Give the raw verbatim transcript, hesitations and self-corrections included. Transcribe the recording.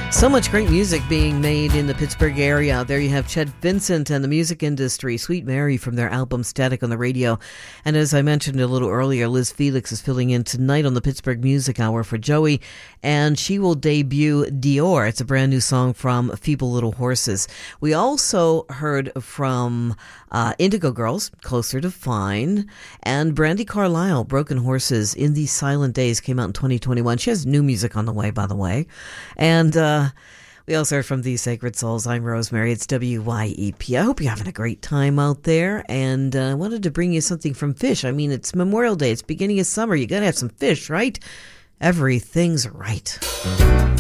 So much great music being made in the Pittsburgh area. There you have Chet Vincent and the music industry, Sweet Mary from their album Static on the Radio. And as I mentioned a little earlier, Liz Felix is filling in tonight on the Pittsburgh Music Hour for Joey, and she will debut Dior. It's a brand new song from Feeble Little Horses. We also heard from uh, Indigo Girls, Closer to Fine, and Brandy Carlisle, Broken Horses, In These Silent Days, came out in twenty twenty-one. She has new music on the way, by the way. And uh, we also heard from These Sacred Souls. I'm Rosemary. It's W Y E P. I hope you're having a great time out there. And I uh, wanted to bring you something from Fish. I mean, it's Memorial Day. It's beginning of summer. You got to have some fish, right? Everything's right.